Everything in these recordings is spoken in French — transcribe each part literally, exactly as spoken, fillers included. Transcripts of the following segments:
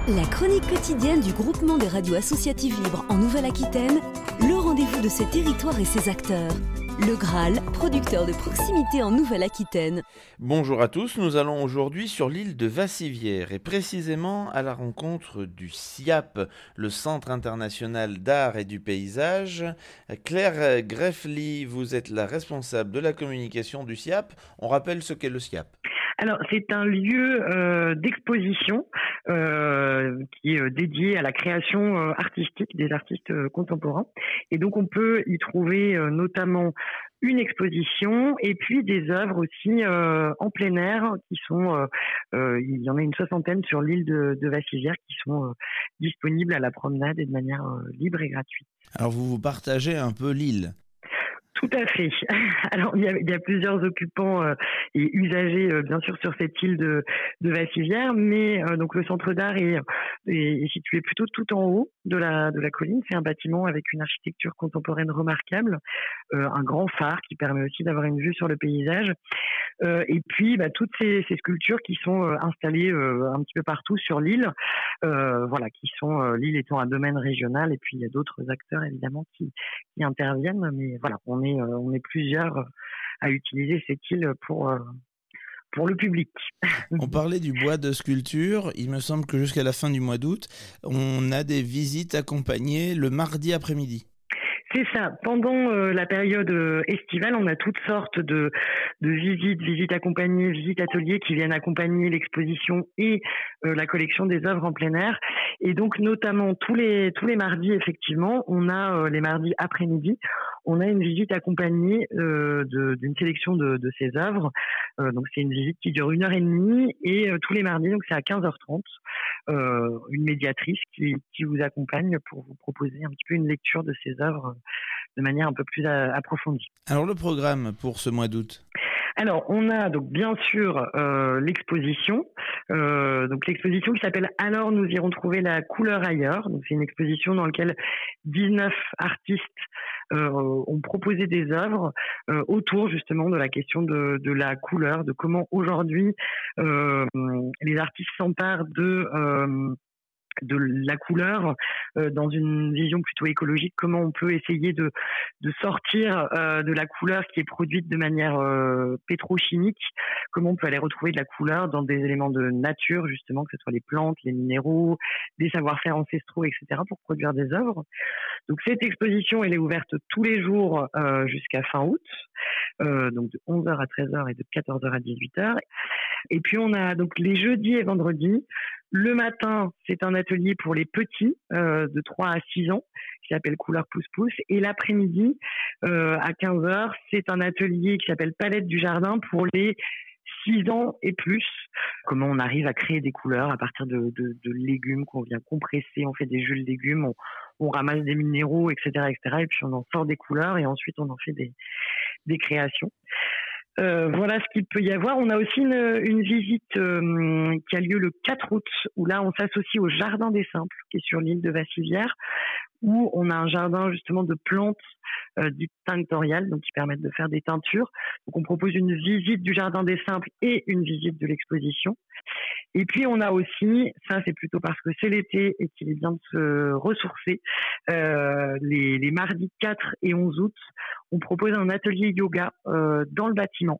La chronique quotidienne du groupement des radios associatives libres en Nouvelle-Aquitaine, le rendez-vous de ses territoires et ses acteurs. Le Graal, producteur de proximité en Nouvelle-Aquitaine. Bonjour à tous, nous allons aujourd'hui sur l'île de Vassivière et précisément à la rencontre du S I A P, le Centre international d'art et du paysage. Claire Greffly, vous êtes la responsable de la communication du S I A P. On rappelle ce qu'est le S I A P. Alors, c'est un lieu euh, d'exposition euh, qui est dédié à la création euh, artistique des artistes euh, contemporains. Et donc, on peut y trouver euh, notamment une exposition et puis des œuvres aussi euh, en plein air qui sont, euh, euh, il y en a une soixantaine sur l'île de, de Vassivière qui sont euh, disponibles à la promenade et de manière euh, libre et gratuite. Alors, vous vous partagez un peu l'île. Tout à fait. Alors, il y a, il y a plusieurs occupants euh, et usagers, euh, bien sûr, sur cette île de, de Vassivière, mais euh, donc le centre d'art est, est, est situé plutôt tout en haut de la, de la colline. C'est un bâtiment avec une architecture contemporaine remarquable, euh, un grand phare qui permet aussi d'avoir une vue sur le paysage, euh, et puis bah, toutes ces, ces sculptures qui sont euh, installées euh, un petit peu partout sur l'île, euh, voilà, qui sont euh, l'île étant un domaine régional, et puis il y a d'autres acteurs évidemment qui, qui interviennent, mais voilà, on est on est plusieurs à utiliser cette île pour, pour le public. On parlait du bois de sculpture. Il me semble que jusqu'à la fin du mois d'août, on a des visites accompagnées le mardi après-midi. C'est ça. Pendant euh, la période euh, estivale, on a toutes sortes de, de visites, visites accompagnées, visites ateliers qui viennent accompagner l'exposition et euh, la collection des œuvres en plein air. Et donc, notamment tous les tous les mardis, effectivement, on a euh, les mardis après-midi, on a une visite accompagnée euh, de, d'une sélection de, de ces œuvres. Euh, donc, c'est une visite qui dure une heure et demie et euh, tous les mardis, donc c'est à quinze heures trente, euh, une médiatrice qui qui vous accompagne pour vous proposer un petit peu une lecture de ces œuvres de manière un peu plus approfondie. Alors le programme pour ce mois d'août ? Alors on a donc bien sûr euh, l'exposition, euh, donc l'exposition qui s'appelle Alors nous irons trouver la couleur ailleurs. Donc c'est une exposition dans laquelle dix-neuf artistes euh, ont proposé des œuvres euh, autour justement de la question de, de la couleur, de comment aujourd'hui euh, les artistes s'emparent de euh, de la couleur euh, dans une vision plutôt écologique, comment on peut essayer de de sortir euh, de la couleur qui est produite de manière euh, pétrochimique, comment on peut aller retrouver de la couleur dans des éléments de nature justement, que ce soit les plantes, les minéraux, des savoir-faire ancestraux, et cetera pour produire des œuvres. Donc cette exposition, elle est ouverte tous les jours euh, jusqu'à fin août, euh, donc de onze heures à treize heures et de quatorze heures à dix-huit heures. Et puis on a donc les jeudis et vendredis. Le matin, c'est un atelier pour les petits euh, de trois à six ans qui s'appelle Couleur Pouce-Pouce. Et l'après-midi, euh, à quinze heures, c'est un atelier qui s'appelle Palette du jardin pour les six ans et plus. Comment on arrive à créer des couleurs à partir de, de, de légumes qu'on vient compresser, on fait des jus de légumes, on, on ramasse des minéraux, et cetera, et cetera. Et puis on en sort des couleurs et ensuite on en fait des, des créations. Euh, voilà ce qu'il peut y avoir. On a aussi une, une visite euh, qui a lieu le quatre août, où là on s'associe au Jardin des Simples, qui est sur l'île de Vassivière, où on a un jardin justement de plantes euh, dites tinctoriales, donc qui permettent de faire des teintures. Donc on propose une visite du Jardin des Simples et une visite de l'exposition. Et puis on a aussi, ça c'est plutôt parce que c'est l'été et qu'il est bien de se ressourcer, euh, les, les mardis quatre et onze août, on propose un atelier yoga euh, dans le bâtiment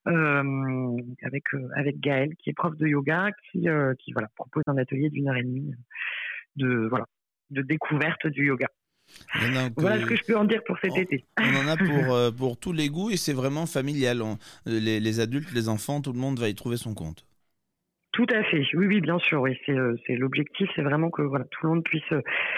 euh, avec euh, avec Gaëlle qui est prof de yoga, qui euh, qui voilà propose un atelier d'une heure et demie de voilà de découverte du yoga. Donc, voilà euh, ce que je peux en dire pour cet on, été. On en a pour euh, pour tous les goûts et c'est vraiment familial. On, les, les adultes, les enfants, tout le monde va y trouver son compte. Tout à fait, oui, oui, bien sûr, oui, c'est, c'est l'objectif, c'est vraiment que voilà, tout le monde puisse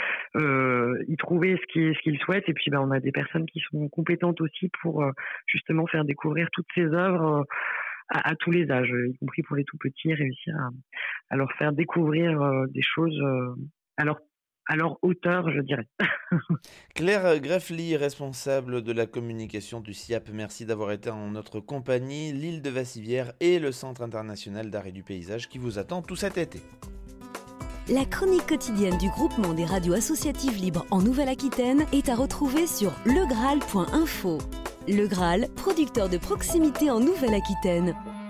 euh, y trouver ce qu'il, ce qu'il souhaite, et puis ben, on a des personnes qui sont compétentes aussi pour euh, justement faire découvrir toutes ces œuvres euh, à, à tous les âges, y compris pour les tout petits, réussir à, à leur faire découvrir euh, des choses euh, à leur à leur hauteur, je dirais. Claire Greffly, responsable de la communication du S I A P, merci d'avoir été en notre compagnie. L'île de Vassivière et le Centre international d'art et du paysage qui vous attend tout cet été. La chronique quotidienne du groupement des radios associatives libres en Nouvelle-Aquitaine est à retrouver sur le graal point info. Le Graal, producteur de proximité en Nouvelle-Aquitaine.